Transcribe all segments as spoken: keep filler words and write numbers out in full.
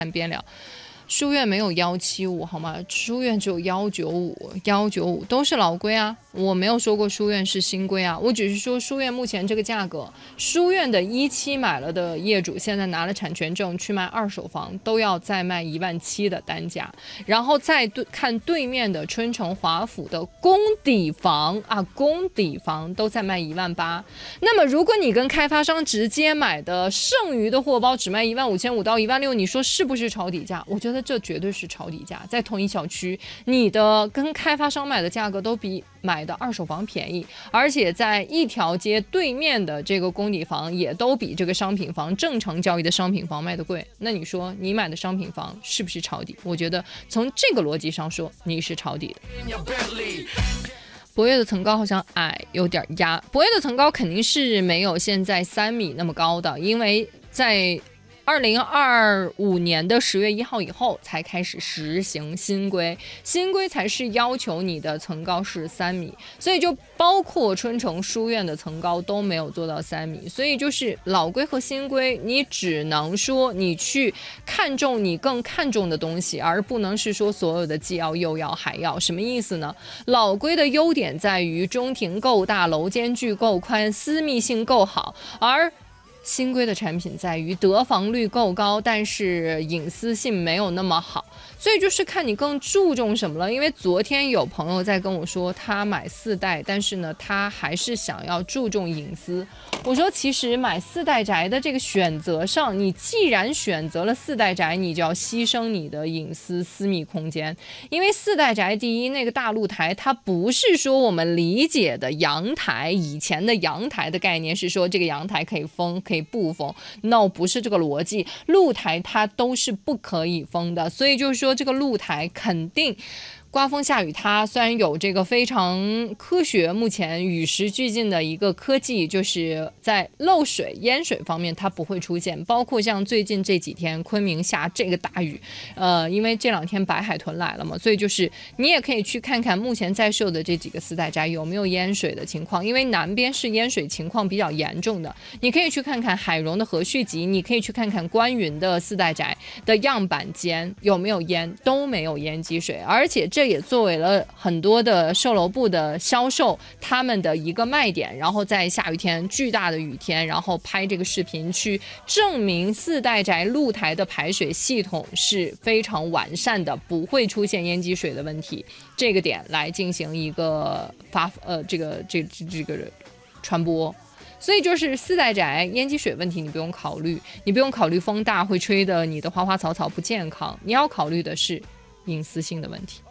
边了。书院没有幺七五好吗？书院只有幺九五，幺九五都是老规啊，我没有说过书院是新规啊，我只是说书院目前这个价格，书院的一期买了的业主现在拿了产权证去卖二手房，都要再卖一万七的单价，然后再对看对面的春城华府的公底房啊，公底房都在卖一万八，那么如果你跟开发商直接买的剩余的货包只卖一万五千五到一万六，你说是不是抄底价？我觉得这绝对是抄底价，在同一小区，你的跟开发商买的价格都比买的二手房便宜，而且在一条街对面的这个公底房也都比这个商品房正常交易的商品房卖的贵。那你说你买的商品房是不是抄底？我觉得从这个逻辑上说，你是抄底的。博越的层高好像矮，有点压。博越的层高肯定是没有现在三米那么高的，因为在二零二五年的十月一号以后才开始实行新规，新规才是要求你的层高是三米，所以就包括春城书院的层高都没有做到三米，所以就是老规和新规，你只能说你去看重你更看重的东西，而不能是说所有的既要又要还要。什么意思呢？老规的优点在于中庭够大，楼间距够宽，私密性够好，而新规的产品在于得房率够高，但是隐私性没有那么好，所以就是看你更注重什么了。因为昨天有朋友在跟我说他买四代，但是呢他还是想要注重隐私。我说其实买四代宅的这个选择上，你既然选择了四代宅，你就要牺牲你的隐私私密空间。因为四代宅第一那个大露台，它不是说我们理解的阳台，以前的阳台的概念是说这个阳台可以封可以不封， no 不是这个逻辑，露台它都是不可以封的，所以就是说这个露台肯定刮风下雨，它虽然有这个非常科学目前与时俱进的一个科技，就是在漏水淹水方面它不会出现，包括像最近这几天昆明下这个大雨，呃，因为这两天白海豚来了嘛，所以就是你也可以去看看目前在售的这几个四代宅有没有淹水的情况，因为南边是淹水情况比较严重的，你可以去看看海融的和煦集，你可以去看看关云的四代宅的样板间有没有淹，都没有淹积水，而且这这也作为了很多的售楼部的销售他们的一个卖点，然后在下雨天巨大的雨天，然后拍这个视频去证明四代宅露台的排水系统是非常完善的，不会出现淹积水的问题，这个点来进行一个发呃这个这这这个传播。所以就是四代宅淹积水问题你不用考虑，你不用考虑风大会吹的你的花花草草不健康，你要考虑的是隐私性的问题。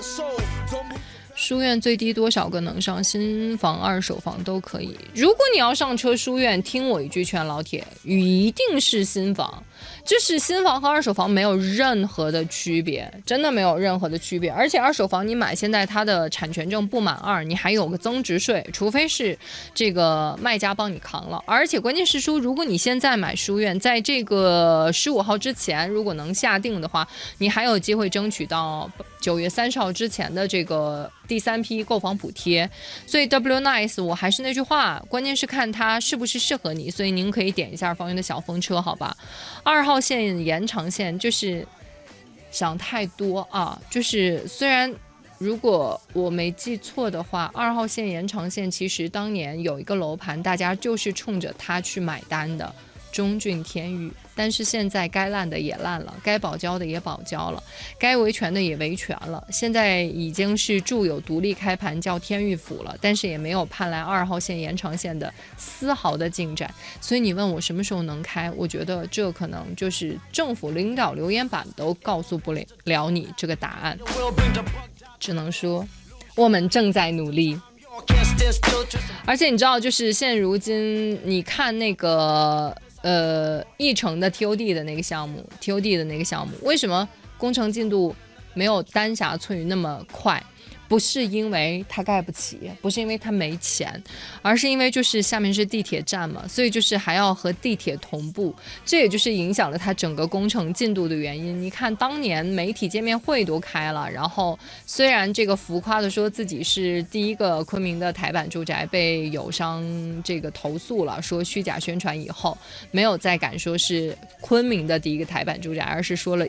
书院最低多少个能上？新房二手房都可以。如果你要上车书院，听我一句劝，老铁，一定是新房，就是新房和二手房没有任何的区别，真的没有任何的区别。而且二手房你买，现在它的产权证不满二，你还有个增值税，除非是这个卖家帮你扛了。而且关键是说，如果你现在买书院，在这个十五号之前，如果能下定的话，你还有机会争取到九月三十号之前的这个第三批购房补贴。所以 W Nice 我还是那句话，关键是看它是不是适合你，所以您可以点一下方圆的小风车好吧。二号线延长线就是想太多啊，就是虽然如果我没记错的话，二号线延长线其实当年有一个楼盘大家就是冲着它去买单的，中郡天域，但是现在该烂的也烂了，该保交的也保交了，该维权的也维权了，现在已经是住有独立开盘叫天域府了，但是也没有盼来二号线延长线的丝毫的进展。所以你问我什么时候能开，我觉得这可能就是政府领导留言板都告诉不了你这个答案，只能说我们正在努力。而且你知道，就是现如今你看那个呃议程的 T O D 的那个项目 T O D 的那个项目，为什么工程进度没有丹霞翠那么快？ 不是因为它盖不起，不是因为它没钱，而是因为就是下面是地铁站嘛，所以就是还要和地铁同步，这也就是影响了它整个工程进度的原因。你看当年媒体见面会都开了，然后虽然这个浮夸的说自己是第一个昆明的台版住宅被友商这个投诉了，说虚假宣传以后没有再敢说是昆明的第一个台版住宅，而是说了